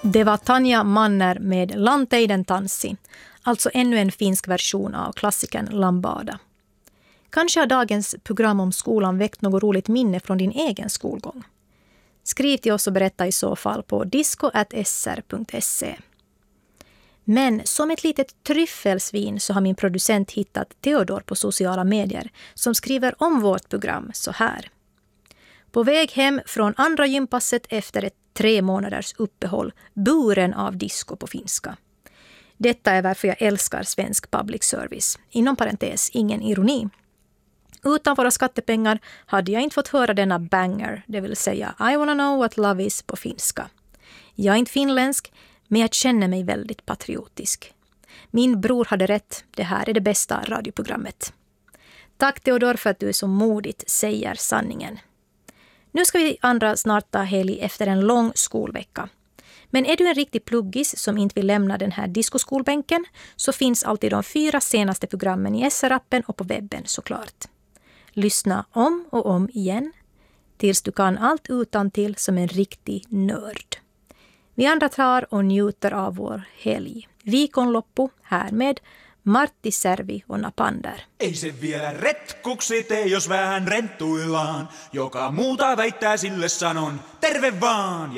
Det var Tanja Manner med Lanteiden tanssi, alltså ännu en finsk version av klassikern Lambada. Kanske har dagens program om skolan väckt något roligt minne från din egen skolgång. Skriv till oss och berätta i så fall på disco@sr.se. Men som ett litet tryffelsvin så har min producent hittat Theodor på sociala medier som skriver om vårt program så här. På väg hem från andra gympasset efter ett 3 månaders uppehåll, buren av disco på finska. Detta är varför jag älskar svensk public service. Inom parentes, ingen ironi. Utan våra skattepengar hade jag inte fått höra denna banger, det vill säga I wanna know what love is på finska. Jag är inte finländsk, men jag känner mig väldigt patriotisk. Min bror hade rätt, det här är det bästa radioprogrammet. Tack Theodor för att du så modigt säger sanningen. Nu ska vi andra snart ta helg efter en lång skolvecka. Men är du en riktig pluggis som inte vill lämna den här discoskolbänken så finns alltid de 4 senaste programmen i SR-appen och på webben såklart. Lyssna om och om igen tills du kan allt utantill som en riktig nörd. Vi andra tar och njuter av vår helg. Viikonloppu här med Martti Servi och Napander. Ei se vielä retkuksi tee, jos vähän renttuillaan. Joka muuta väittää sille sanon, terve vaan!